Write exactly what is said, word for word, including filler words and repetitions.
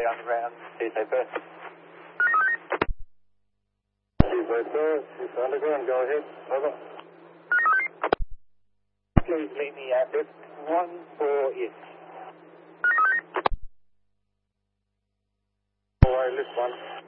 underground, Tuesday first. Tuesday first, Tuesday underground, go ahead, over. Please meet me at lift one four yes. All right, lift one.